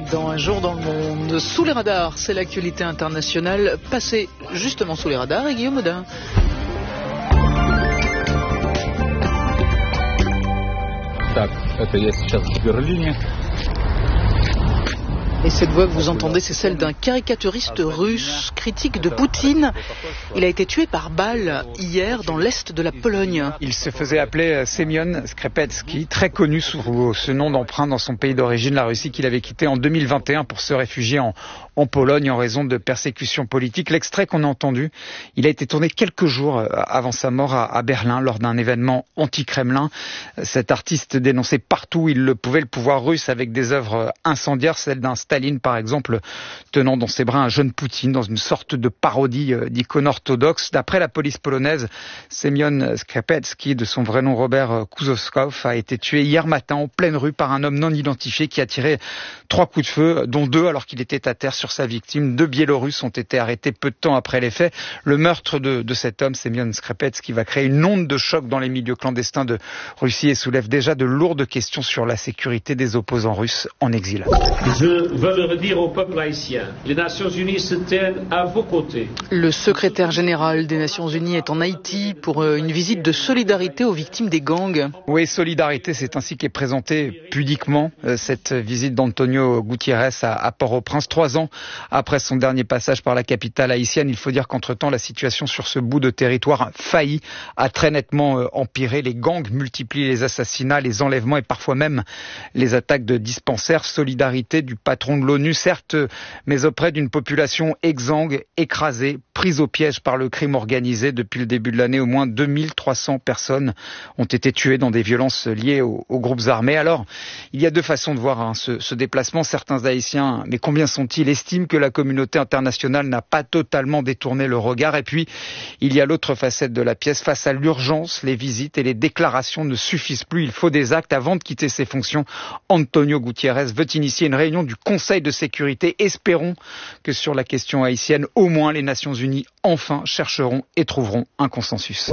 dans Un jour dans le monde. Sous les radars, c'est l'actualité internationale passée justement sous les radars. Et Guillaume Audin. Так, это я сейчас в Берлине. Et cette voix que vous entendez, c'est celle d'un caricaturiste russe, critique de Poutine. Il a été tué par balle hier dans l'est de la Pologne. Il se faisait appeler Semyon Skrepetsky, très connu sous ce nom d'emprunt dans son pays d'origine, la Russie, qu'il avait quitté en 2021 pour se réfugier en Pologne en raison de persécutions politiques. L'extrait qu'on a entendu, il a été tourné quelques jours avant sa mort à Berlin lors d'un événement anti-Kremlin. Cet artiste dénonçait partout où il le pouvait le pouvoir russe avec des œuvres incendiaires, celles d'un Staline par exemple, tenant dans ses bras un jeune Poutine dans une sorte de parodie d'icône orthodoxe. D'après la police polonaise, Semyon Skrepetsky, de son vrai nom Robert Kuzowskow, a été tué hier matin en pleine rue par un homme non identifié qui a tiré 3 coups de feu, dont 2 alors qu'il était à terre sur sa victime. 2 Biélorusses ont été arrêtés peu de temps après les faits. Le meurtre de cet homme, Semyon Skrepetsky, va créer une onde de choc dans les milieux clandestins de Russie et soulève déjà de lourdes questions sur la sécurité des opposants russes en exil. Je veux le redire au peuple haïtien, les Nations Unies se tiennent à vos côtés. Le secrétaire général des Nations Unies est en Haïti pour une visite de solidarité aux victimes des gangs. Oui, solidarité, c'est ainsi qu'est présentée pudiquement cette visite d'Antonio Gutiérrez à Port-au-Prince. 3 ans après son dernier passage par la capitale haïtienne, il faut dire qu'entre-temps, la situation sur ce bout de territoire failli a très nettement empiré. Les gangs multiplient les assassinats, les enlèvements et parfois même les attaques de dispensaires. Solidarité du patron de l'ONU, certes, mais auprès d'une population exsangue, écrasée, prise au piège par le crime organisé. Depuis le début de l'année, au moins 2300 personnes ont été tuées dans des violences liées aux groupes armés. Alors, il y a 2 façons de voir ce déplacement. Certains Haïtiens, mais combien sont-ils, estiment que la communauté internationale n'a pas totalement détourné le regard. Et puis, il y a l'autre facette de la pièce. Face à l'urgence, les visites et les déclarations ne suffisent plus. Il faut des actes. Avant de quitter ses fonctions, Antonio Gutiérrez veut initier une réunion du Conseil de sécurité. Espérons que sur la question haïtienne, au moins les Nations Unies enfin chercheront et trouveront un consensus.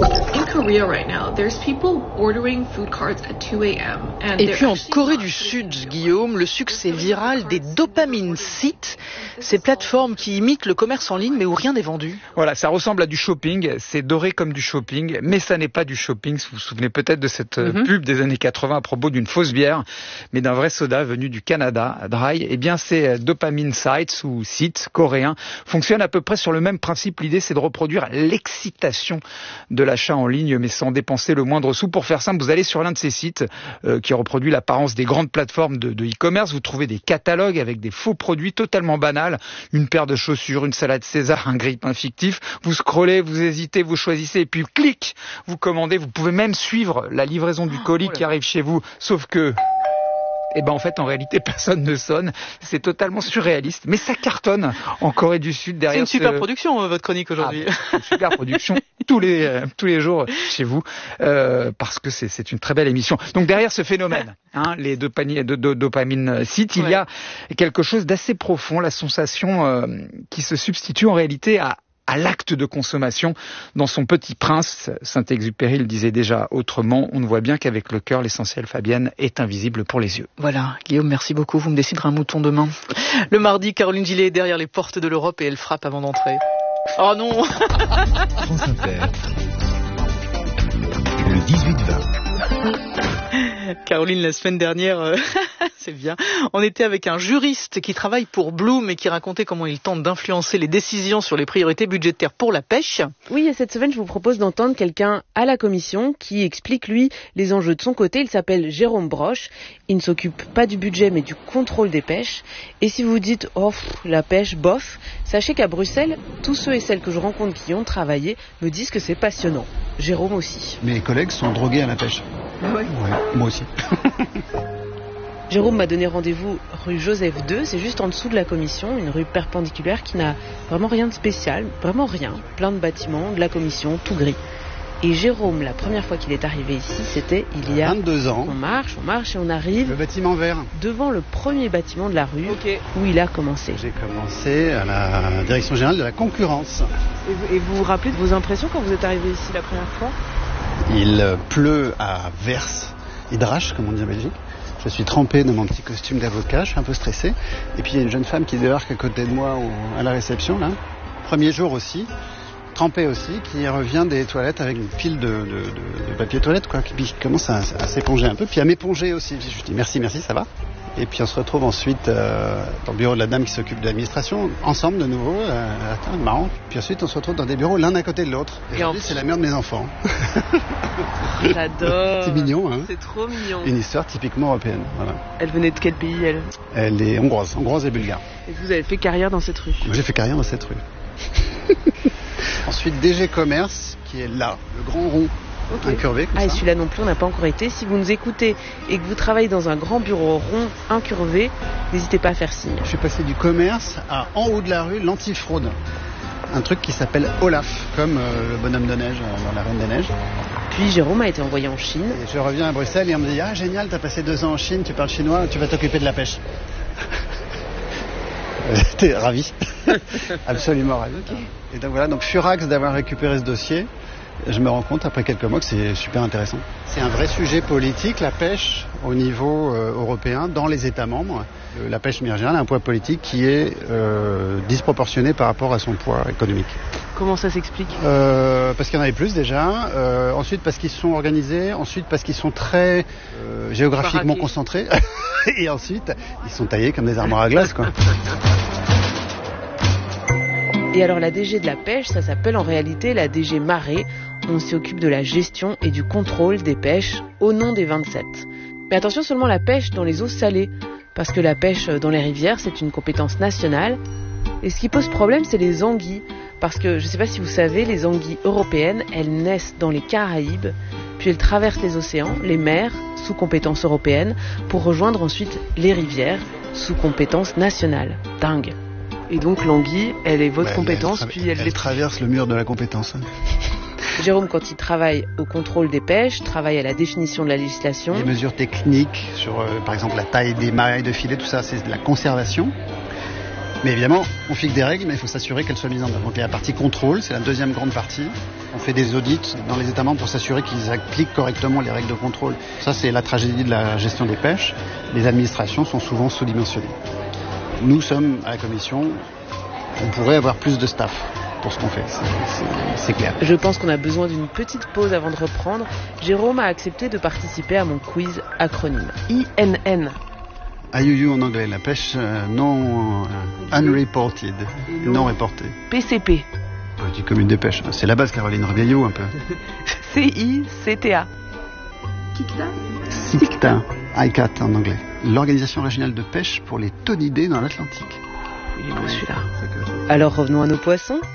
Et puis en Corée du Sud, Guillaume, le succès viral des dopamine sites, ces plateformes qui imitent le commerce en ligne mais où rien n'est vendu. Voilà, ça ressemble à du shopping, c'est doré comme du shopping, mais ça n'est pas du shopping. Vous vous souvenez peut-être de cette pub des années 80 à propos d'une fausse bière, mais d'un vrai soda venu du Canada, Dry. Eh bien, ces dopamine sites ou sites coréens fonctionnent à peu près sur le même principe. L'idée, c'est de reproduire l'excitation de l'achat en ligne, mais sans dépenser le moindre sou. Pour faire simple, vous allez sur l'un de ces sites qui reproduit l'apparence des grandes plateformes de e-commerce. Vous trouvez des catalogues avec des faux produits totalement banals. Une paire de chaussures, une salade César, un grille-pain fictif. Vous scrollez, vous hésitez, vous choisissez et puis clic, vous commandez. Vous pouvez même suivre la livraison du colis qui arrive chez vous. Sauf que... Eh ben en fait, en réalité, personne ne sonne. C'est totalement surréaliste, mais ça cartonne en Corée du Sud derrière. C'est une super production, votre chronique aujourd'hui. Une super production tous les jours chez vous, parce que c'est une très belle émission. Donc derrière ce phénomène, les dopamine sites, il y a quelque chose d'assez profond, la sensation qui se substitue en réalité à l'acte de consommation. Dans son Petit Prince, Saint-Exupéry le disait déjà autrement. On ne voit bien qu'avec le cœur, l'essentiel, Fabienne, est invisible pour les yeux. Voilà, Guillaume, merci beaucoup. Vous me déciderez un mouton demain. Le mardi, Caroline Gillet est derrière les portes de l'Europe et elle frappe avant d'entrer. Oh non. France Inter. Le 18-20. Caroline, la semaine dernière, c'est bien, on était avec un juriste qui travaille pour Bloom et qui racontait comment il tente d'influencer les décisions sur les priorités budgétaires pour la pêche. Oui, et cette semaine, je vous propose d'entendre quelqu'un à la commission qui explique, lui, les enjeux de son côté. Il s'appelle Jérôme Broche. Il ne s'occupe pas du budget, mais du contrôle des pêches. Et si vous vous dites, la pêche, bof, sachez qu'à Bruxelles, tous ceux et celles que je rencontre qui y ont travaillé me disent que c'est passionnant. Jérôme aussi. Mes collègues sont drogués à la pêche. Ah ouais. Ouais, moi aussi. Jérôme m'a donné rendez-vous rue Joseph II, c'est juste en dessous de la commission, une rue perpendiculaire qui n'a vraiment rien de spécial, vraiment rien. Plein de bâtiments, de la commission, tout gris. Et Jérôme, la première fois qu'il est arrivé ici, c'était il y a 22 ans. On marche et on arrive Le bâtiment vert. devant le premier bâtiment de la rue où il a commencé. J'ai commencé à la direction générale de la concurrence. Et vous vous rappelez de vos impressions quand vous êtes arrivé ici la première fois ? Il pleut à verse et drache, comme on dit en Belgique. Je suis trempé dans mon petit costume d'avocat, je suis un peu stressé. Et puis il y a une jeune femme qui débarque à côté de moi à la réception, là. Premier jour aussi, trempé aussi, qui revient des toilettes avec une pile de papier toilette, quoi, qui commence à s'éponger un peu, puis à m'éponger aussi. Je lui dis merci, ça va. Et puis on se retrouve ensuite dans le bureau de la dame qui s'occupe de l'administration, ensemble de nouveau, marrant. Puis ensuite on se retrouve dans des bureaux l'un à côté de l'autre. Et aujourd'hui c'est la mère de mes enfants. J'adore. C'est mignon, hein. C'est trop mignon. Une histoire typiquement européenne. Voilà. Elle venait de quel pays, elle? Elle est hongroise et bulgare. Et vous avez fait carrière dans cette rue? Moi, j'ai fait carrière dans cette rue. Ensuite DG Commerce, qui est là, le grand rond. Okay. Incurvé comme ça. Et celui-là non plus, on n'a pas encore été. Si vous nous écoutez et que vous travaillez dans un grand bureau rond incurvé, n'hésitez pas à faire signe. Je suis passé du commerce à en haut de la rue, l'antifraude. Un truc qui s'appelle Olaf, comme le bonhomme de neige dans la Reine des Neiges. Puis Jérôme a été envoyé en Chine. Et je reviens à Bruxelles et on me dit « Ah génial, t'as passé 2 ans en Chine, tu parles chinois, tu vas t'occuper de la pêche. » T'es ravi. Absolument ravi. Okay. Et donc voilà, donc furax d'avoir récupéré ce dossier. Je me rends compte après quelques mois que c'est super intéressant. C'est un vrai sujet politique, la pêche au niveau européen, dans les États membres. La pêche générale a un poids politique qui est disproportionné par rapport à son poids économique. Comment ça s'explique? Parce qu'il y en avait plus déjà. Ensuite parce qu'ils sont organisés. Ensuite parce qu'ils sont très géographiquement concentrés. Et ensuite ils sont taillés comme des armoires à glace, quoi. Et alors la DG de la pêche, ça s'appelle en réalité la DG Marée. On s'y occupe de la gestion et du contrôle des pêches au nom des 27. Mais attention, seulement la pêche dans les eaux salées, parce que la pêche dans les rivières, c'est une compétence nationale. Et ce qui pose problème, c'est les anguilles, parce que je ne sais pas si vous savez, les anguilles européennes, elles naissent dans les Caraïbes, puis elles traversent les océans, les mers, sous compétence européenne, pour rejoindre ensuite les rivières, sous compétence nationale. Dingue. Et donc l'anguille, elle est votre compétence, puis elle traverse le mur de la compétence. Jérôme, quand il travaille au contrôle des pêches, travaille à la définition de la législation. Les mesures techniques sur, par exemple, la taille des mailles de filet, tout ça, c'est de la conservation. Mais évidemment, on fixe des règles, mais il faut s'assurer qu'elles soient mises en œuvre. Donc il y a la partie contrôle, c'est la deuxième grande partie. On fait des audits dans les États membres pour s'assurer qu'ils appliquent correctement les règles de contrôle. Ça, c'est la tragédie de la gestion des pêches. Les administrations sont souvent sous-dimensionnées. Nous sommes à la Commission, on pourrait avoir plus de staff pour ce qu'on fait, c'est clair. Je pense qu'on a besoin d'une petite pause avant de reprendre. Jérôme a accepté de participer à mon quiz acronyme. INN. IUU en anglais, la pêche unreported, non reportée. PCP. Petite commune des pêches, c'est la base Caroline Rebello un peu. CICTA. CICTA, ICAT en anglais. L'Organisation régionale de pêche pour les thonidés dans l'Atlantique. Il est beau celui-là. Alors revenons à nos poissons.